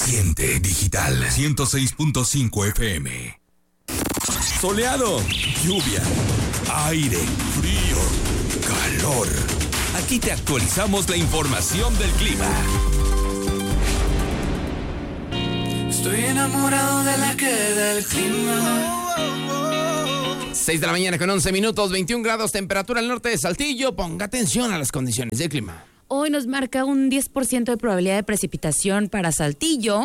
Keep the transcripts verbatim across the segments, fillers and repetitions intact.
Ambiente Digital ciento seis punto cinco F M. Soleado, lluvia, aire, frío, calor. Aquí te actualizamos la información del clima. Estoy enamorado de la que del clima. seis de la mañana con once minutos, veintiún grados, temperatura al norte de Saltillo. Ponga atención a las condiciones del clima. Hoy nos marca un diez por ciento de probabilidad de precipitación para Saltillo.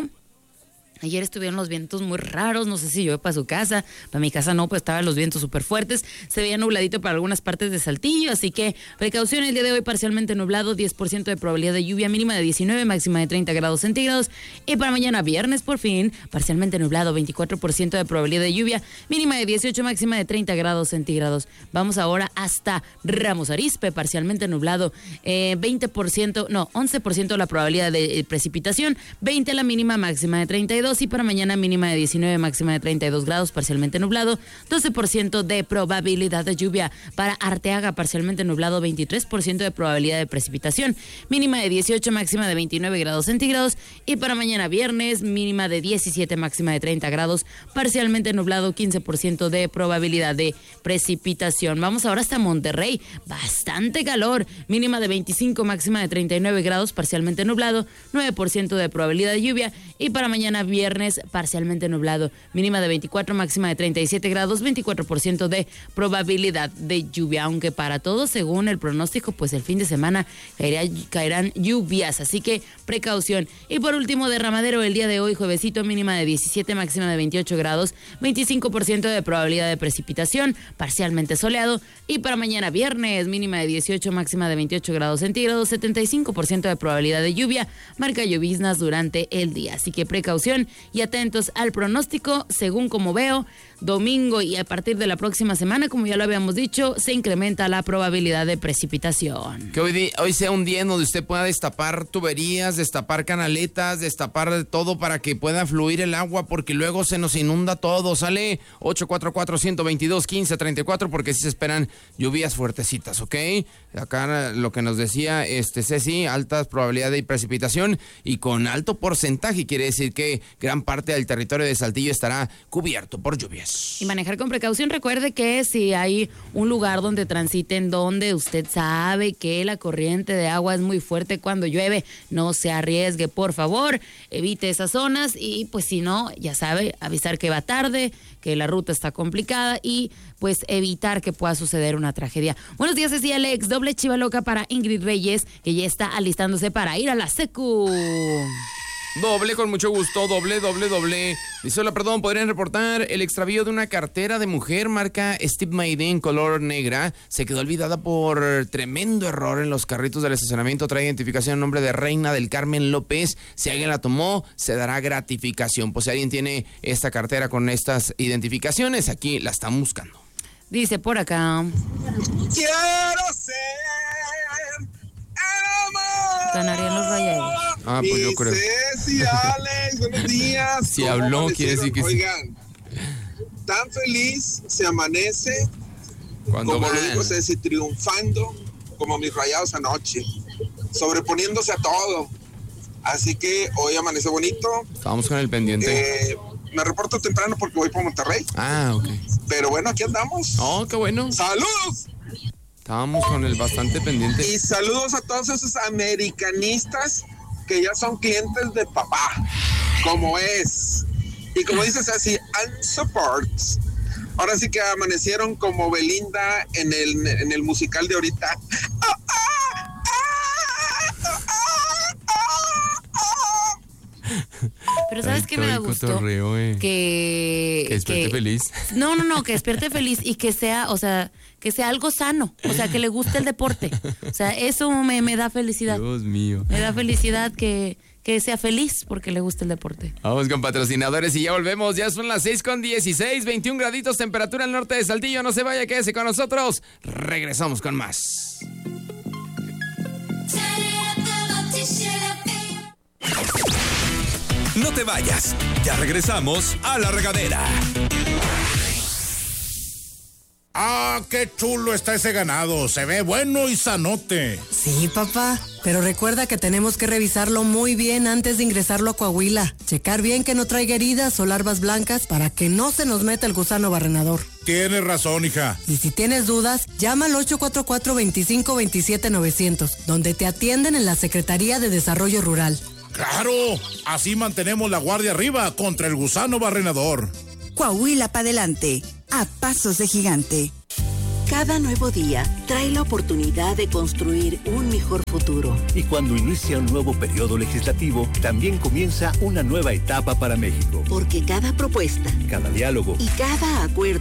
Ayer estuvieron los vientos muy raros, no sé si llueve para su casa, para mi casa no, pues estaban los vientos súper fuertes, se veía nubladito para algunas partes de Saltillo, así que precaución, el día de hoy parcialmente nublado, diez por ciento de probabilidad de lluvia, mínima de diecinueve, máxima de treinta grados centígrados, y para mañana viernes por fin, parcialmente nublado, veinticuatro por ciento de probabilidad de lluvia, mínima de dieciocho, máxima de treinta grados centígrados. Vamos ahora hasta Ramos Arizpe, parcialmente nublado, eh, veinte por ciento, no, once por ciento la probabilidad de eh, precipitación, veinte la mínima, máxima de treinta y dos, y para mañana mínima de diecinueve, máxima de treinta y dos grados, parcialmente nublado, doce por ciento de probabilidad de lluvia. Para Arteaga, parcialmente nublado, veintitrés por ciento de probabilidad de precipitación, mínima de dieciocho, máxima de veintinueve grados centígrados, y para mañana viernes mínima de diecisiete, máxima de treinta grados, parcialmente nublado, quince por ciento de probabilidad de precipitación. Vamos ahora hasta Monterrey, bastante calor, mínima de veinticinco, máxima de treinta y nueve grados, parcialmente nublado, nueve por ciento de probabilidad de lluvia, y para mañana viernes parcialmente nublado, mínima de veinticuatro, máxima de treinta y siete grados, veinticuatro por ciento de probabilidad de lluvia, aunque para todos, según el pronóstico, pues el fin de semana caerá, caerán lluvias, así que precaución. Y por último, Derramadero, el día de hoy, juevesito, mínima de diecisiete, máxima de veintiocho grados, veinticinco por ciento de probabilidad de precipitación, parcialmente soleado, y para mañana viernes, mínima de dieciocho, máxima de veintiocho grados centígrados, setenta y cinco por ciento de probabilidad de lluvia, marca lloviznas durante el día, así que precaución y atentos al pronóstico. Según como veo, domingo y a partir de la próxima semana, como ya lo habíamos dicho, se incrementa la probabilidad de precipitación. Que hoy, hoy sea un día en donde usted pueda destapar tuberías, destapar canaletas, destapar todo para que pueda fluir el agua, porque luego se nos inunda todo. Sale ocho cuatro cuatro, uno dos dos, uno cinco tres cuatro, porque sí se esperan lluvias fuertecitas, ¿ok? Acá lo que nos decía este Ceci, altas probabilidades de precipitación y con alto porcentaje, quiere decir que gran parte del territorio de Saltillo estará cubierto por lluvias. Y manejar con precaución. Recuerde que si hay un lugar donde transiten, donde usted sabe que la corriente de agua es muy fuerte cuando llueve, no se arriesgue, por favor, evite esas zonas y pues si no, ya sabe, avisar que va tarde, que la ruta está complicada y pues evitar que pueda suceder una tragedia. Buenos días, Ceci Alex, doble chiva loca para Ingrid Reyes, que ya está alistándose para ir a la secu. Doble, con mucho gusto, doble, doble, doble. Dice, hola, perdón, ¿podrían reportar el extravío de una cartera de mujer marca Steve Madden color negra? Se quedó olvidada por tremendo error en los carritos del estacionamiento. Trae identificación en nombre de Reina del Carmen López. Si alguien la tomó, se dará gratificación. Pues si alguien tiene esta cartera con estas identificaciones, aquí la están buscando. Dice por acá. Quiero ser amor. Ganarían los Rayados. Ah, pues yo creo. Ceci, Alex, buenos días. Si habló, quiere decir que sí. Oigan, tan feliz se amanece, Cuando como van. lo dijo Ceci, triunfando, como mis Rayados anoche, sobreponiéndose a todo. Así que hoy amanece bonito. Estábamos con el pendiente. Eh, me reporto temprano porque voy para Monterrey. Ah, ok. Pero bueno, aquí andamos. Oh, qué bueno. ¡Saludos! Estábamos con el bastante pendiente. Y saludos a todos esos americanistas que ya son clientes de papá, como es. Y como dices así, and supports. Ahora sí que amanecieron como Belinda en el, en el musical de ahorita. Pero ¿sabes qué me da gusto? Cotorreo, eh. Que... Que despierte que, feliz. No, no, no, que despierte feliz y que sea, o sea, que sea algo sano, o sea, que le guste el deporte. O sea, eso me, me da felicidad. Dios mío. Me da felicidad que, que sea feliz porque le guste el deporte. Vamos con patrocinadores y ya volvemos. Ya son las seis con dieciséis, veintiún graditos, temperatura al norte de Saltillo. No se vaya, quédese con nosotros. Regresamos con más. No te vayas, ya regresamos a La Regadera. Ah, qué chulo está ese ganado. Se ve bueno y sanote. Sí, papá. Pero recuerda que tenemos que revisarlo muy bien antes de ingresarlo a Coahuila. Checar bien que no traiga heridas o larvas blancas para que no se nos meta el gusano barrenador. Tienes razón, hija. Y si tienes dudas, llama al ocho cuatro cuatro, veinticinco, veintisiete, novecientos, donde te atienden en la Secretaría de Desarrollo Rural. ¡Claro! Así mantenemos la guardia arriba contra el gusano barrenador. Coahuila para adelante, a pasos de gigante. Cada nuevo día trae la oportunidad de construir un mejor futuro. Y cuando inicia un nuevo periodo legislativo, también comienza una nueva etapa para México. Porque cada propuesta, cada diálogo y cada acuerdo